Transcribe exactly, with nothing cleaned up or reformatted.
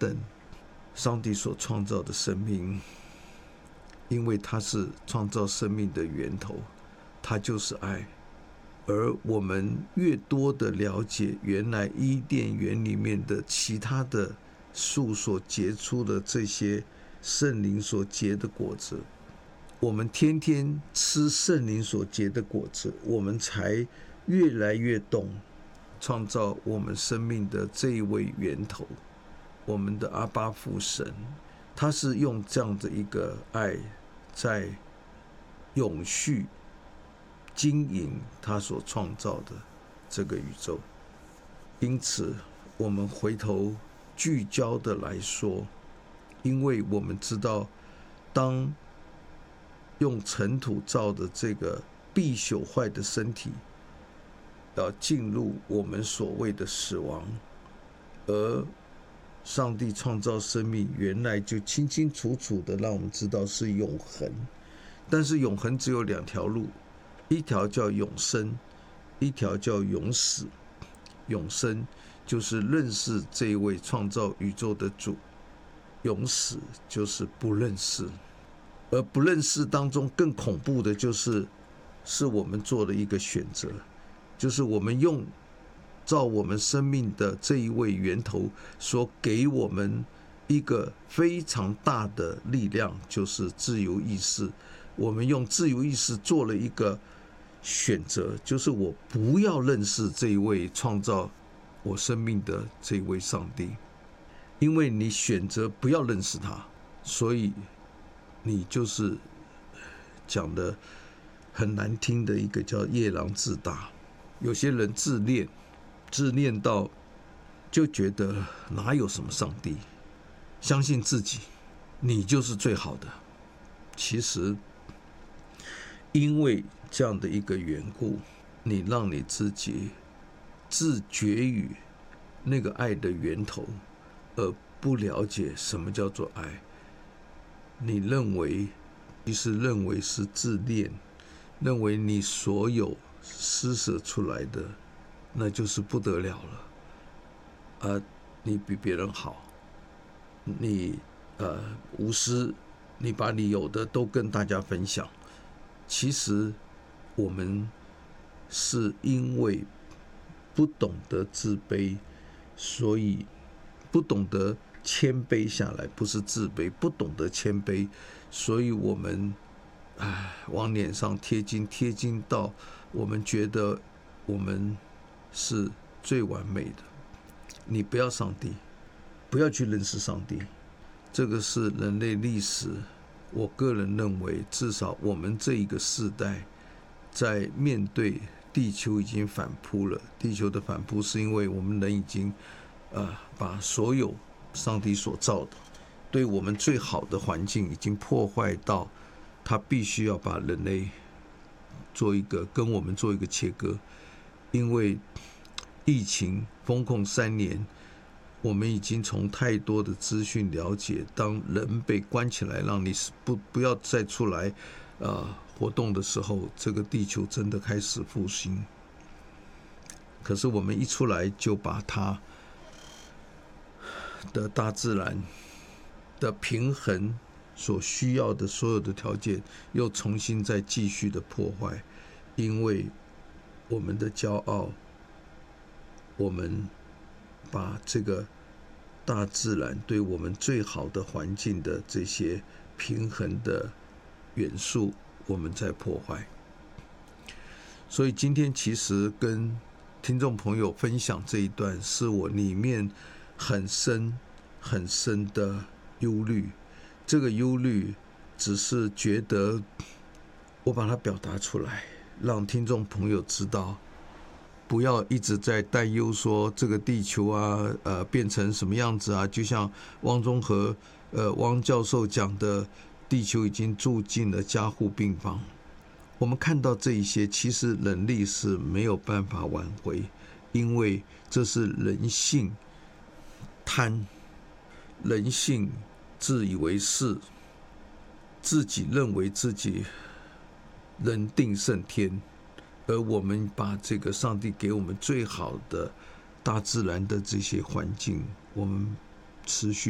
等上帝所创造的生命，因为它是创造生命的源头，它就是爱。而我们越多的了解原来伊甸园里面的其他的树所结出的这些圣灵所结的果子，我们天天吃圣灵所结的果子，我们才越来越懂创造我们生命的这一位源头，我们的阿爸父神，他是用这样的一个爱在永续经营他所创造的这个宇宙。因此我们回头聚焦的来说，因为我们知道当用尘土造的这个必朽坏的身体要进入我们所谓的死亡，而上帝创造生命原来就清清楚楚的让我们知道是永恒。但是永恒只有两条路，一条叫永生，一条叫永死。永生就是认识这一位创造宇宙的主，永死就是不认识。而不认识当中更恐怖的就是是我们做的一个选择，就是我们用照我们生命的这一位源头所给我们一个非常大的力量，就是自由意识。我们用自由意识做了一个选择，就是我不要认识这一位创造我生命的这一位上帝。因为你选择不要认识他，所以你就是讲的很难听的一个叫夜郎自大。有些人自恋，自恋到就觉得哪有什么上帝，相信自己你就是最好的。其实因为这样的一个缘故，你让你自己自绝于那个爱的源头，而不了解什么叫做爱。你认为其实认为是自恋，认为你所有施舍出来的那就是不得了了，啊，你比别人好，你呃无私，你把你有的都跟大家分享。其实我们是因为不懂得自卑，所以不懂得谦卑下来，不是自卑，不懂得谦卑，所以我们唉往脸上贴金，贴金到我们觉得我们是最完美的。你不要上帝，不要去认识上帝，这个是人类历史，我个人认为至少我们这一个世代在面对地球已经反扑了。地球的反扑是因为我们人已经呃把所有上帝所造的对我们最好的环境已经破坏到他必须要把人类做一个跟我们做一个切割。因为疫情封控三年，我们已经从太多的资讯了解，当人被关起来让你不不要再出来呃活动的时候，这个地球真的开始复兴。可是我们一出来就把它的大自然的平衡所需要的所有的条件又重新再继续的破坏。因为我们的骄傲，我们把这个大自然对我们最好的环境的这些平衡的元素我们在破坏。所以今天其实跟听众朋友分享这一段是我里面很深很深的忧虑。这个忧虑只是觉得我把它表达出来，让听众朋友知道，不要一直在担忧说这个地球啊呃变成什么样子啊。就像汪中和呃汪教授讲的，地球已经住进了加护病房。我们看到这一些，其实人力是没有办法挽回，因为这是人性贪，人性自以为是，自己认为自己人定胜天，而我们把这个上帝给我们最好的大自然的这些环境，我们持续